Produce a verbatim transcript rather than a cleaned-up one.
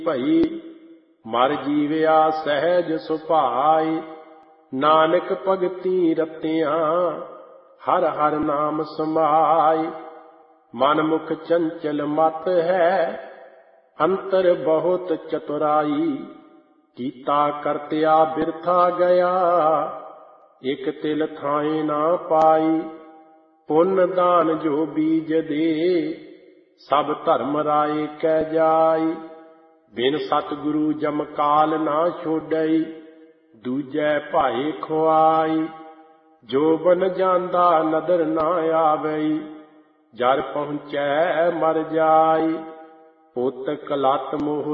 ਭਈ ਮਰ ਜੀਵਿਆ ਸਹਿਜ ਸੁਭਾਈ। ਨਾਨਕ ਭਗਤੀ ਰਤਿਆਂ ਹਰ ਹਰ ਨਾਮ ਸਮਾਈ। ਮਨ ਮੁਖ ਚੰਚਲ ਮਤ ਹੈ ਅੰਤਰ ਬਹੁਤ ਚਤੁਰਾਈ। ਕੀਤਾ ਕਰਤਿਆ ਬਿਰਥਾ ਗਿਆ ਇਕ ਤਿਲ ਥਾਏ ਨਾ ਪਾਈ। ਪੁੰਨ ਦਾਨ ਜੋ ਬੀਜ ਦੇ ਸਭ ਧਰਮ ਰਾਏ ਕੈ ਜਾਈ। ਬਿਨ ਸਤਿਗੁਰੂ ਜਮਕਾਲ ਨਾ ਛੋਡਈ ਦੂਜੈ ਭਾਏ ਖੁਆਈ। ਜੋ ਬਨ ਜਾਂਦਾ ਨਦਰ ਨਾ ਆਵਈ ਜਰ ਪਹੁੰਚੈ ਮਰ ਜਾਈ। ਪੁੱਤ ਕਲਤ ਮੋਹ